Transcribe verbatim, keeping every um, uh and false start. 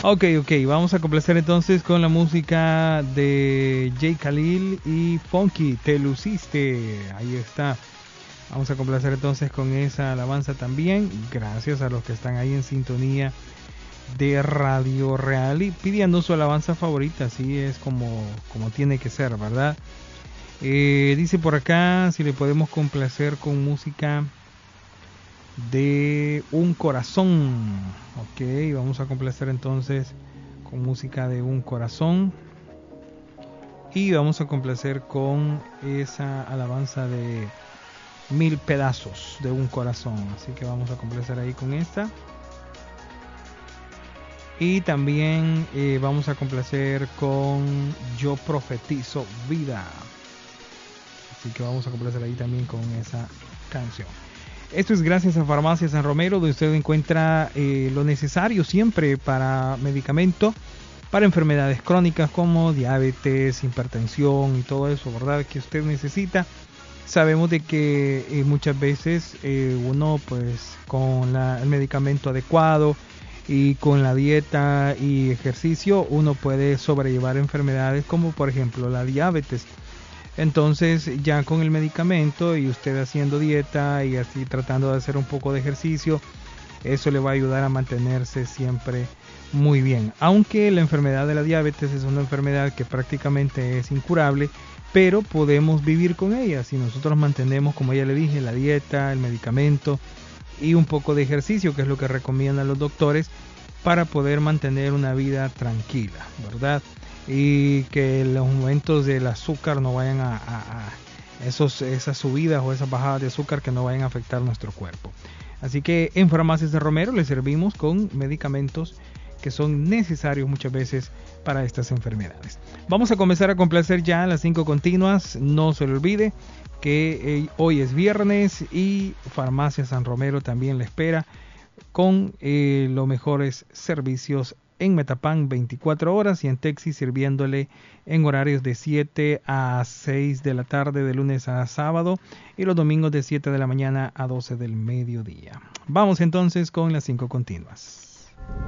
Ok, ok, vamos a complacer entonces con la música de Jay Khalil y Funky, Te Luciste. Ahí está. Vamos a complacer entonces con esa alabanza también. Gracias a los que están ahí en sintonía de Radio Real y pidiendo su alabanza favorita. Así es como, como tiene que ser, ¿verdad? Eh, dice por acá si le podemos complacer con música de Un Corazón. Ok, vamos a complacer entonces con música de Un Corazón. Y vamos a complacer con esa alabanza de Mil Pedazos de Un Corazón. Así que vamos a complacer ahí con esta. Y también eh, vamos a complacer con Yo Profetizo Vida. Así que vamos a complacer ahí también con esa canción. Esto es gracias a Farmacia San Romero, donde usted encuentra eh, lo necesario siempre para medicamento, para enfermedades crónicas como diabetes, hipertensión y todo eso, ¿verdad? Que usted necesita. Sabemos de que eh, muchas veces eh, uno pues con la, el medicamento adecuado y con la dieta y ejercicio uno puede sobrellevar enfermedades como por ejemplo la diabetes. Entonces ya con el medicamento y usted haciendo dieta y así tratando de hacer un poco de ejercicio, eso le va a ayudar a mantenerse siempre muy bien. Aunque la enfermedad de la diabetes es una enfermedad que prácticamente es incurable, pero podemos vivir con ella si nosotros mantenemos, como ya le dije, la dieta, el medicamento y un poco de ejercicio, que es lo que recomiendan los doctores para poder mantener una vida tranquila, ¿verdad? Y que los momentos del azúcar no vayan a, a, a esos, esas subidas o esas bajadas de azúcar que no vayan a afectar nuestro cuerpo. Así que en Farmacias de Romero le servimos con medicamentos que son necesarios muchas veces para estas enfermedades. Vamos a comenzar a complacer ya las cinco continuas. No se le olvide que eh, hoy es viernes y Farmacia San Romero también le espera con eh, los mejores servicios en Metapan veinticuatro horas y en Texi sirviéndole en horarios de siete a seis de la tarde de lunes a sábado y los domingos de siete de la mañana a doce del mediodía. Vamos entonces con las cinco continuas.